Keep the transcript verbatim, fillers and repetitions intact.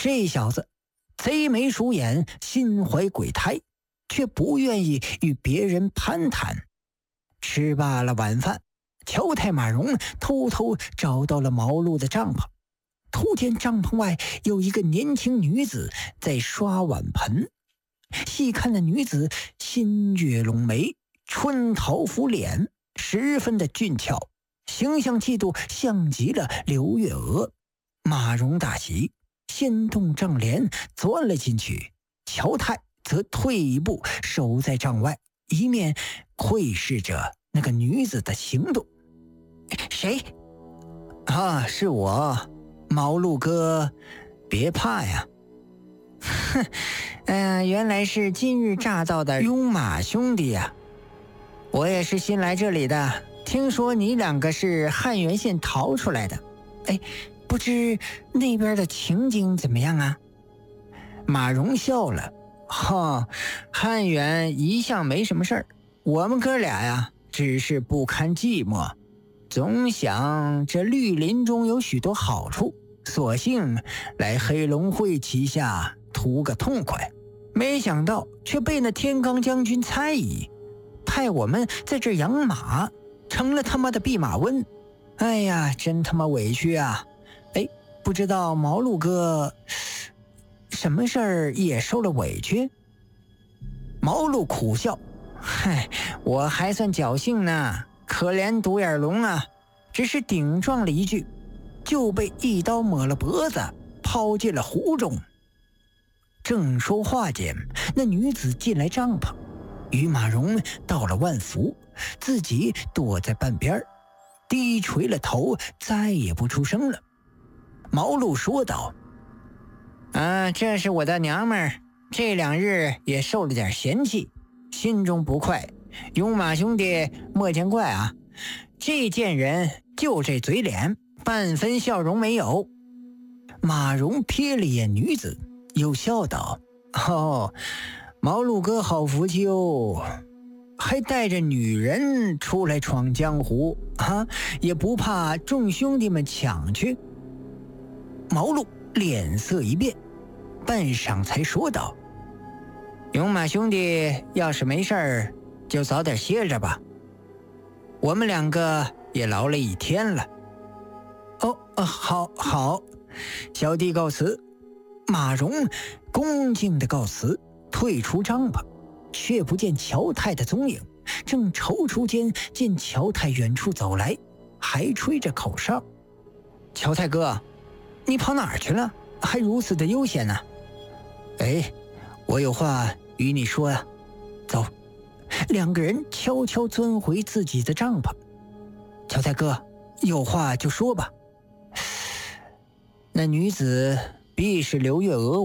这小子贼眉鼠眼，心怀鬼胎，却不愿意与别人攀谈。吃罢了晚饭，乔太马荣偷偷找到了毛路的帐篷，突见帐篷外有一个年轻女子在刷碗盆。细看那女子新月拢眉，春桃拂脸，十分的俊俏，形象气度像极了刘月娥。马荣大喜，先动帐帘钻了进去，乔太则退一步守在帐外，一面窥视着那个女子的行动。谁？啊，是我，毛路哥，别怕呀。哼，嗯、呃，原来是今日乍到的拥马兄弟呀、啊！我也是新来这里的，听说你两个是汉源县逃出来的，哎，不知那边的情景怎么样啊？马荣笑了，哈，汉源一向没什么事儿，我们哥俩呀，只是不堪寂寞，总想这绿林中有许多好处，索性来黑龙会旗下图个痛快，没想到却被那天罡将军猜疑，派我们在这养马，成了他妈的弼马温。哎呀，真他妈委屈啊！哎，不知道毛路哥什么事儿也受了委屈？毛路苦笑，嗨，我还算侥幸呢，可怜独眼龙啊，只是顶撞了一句，就被一刀抹了脖子，抛进了湖中。正说话间，那女子进来帐篷，与马荣道了万福，自己躲在半边，低垂了头，再也不出声了。毛路说道：啊，这是我的娘们儿，这两日也受了点嫌弃，心中不快，勇马兄弟莫见怪啊，这贱人就这嘴脸，半分笑容没有。马荣瞥了眼女子，又笑道：哦，毛路哥好福气哦，还带着女人出来闯江湖啊，也不怕众兄弟们抢去。毛路脸色一变，半晌才说道：勇马兄弟要是没事儿，就早点歇着吧，我们两个也劳了一天了。哦，呃、好好，小弟告辞。马荣恭敬的告辞，退出帐篷，却不见乔太的踪影。正踌躇间，见乔太远处走来，还吹着口哨。乔太哥，你跑哪儿去了？还如此的悠闲呢、啊？哎，我有话与你说呀、啊。走。两个人悄悄钻回自己的帐篷。乔太哥，有话就说吧。那女子必是刘月娥